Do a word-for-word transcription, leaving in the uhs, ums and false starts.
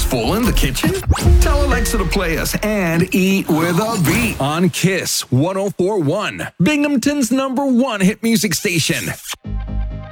full in the kitchen? Tell Alexa to play us and eat with a beat on Kiss one oh four point one, Binghamton's number one hit music station.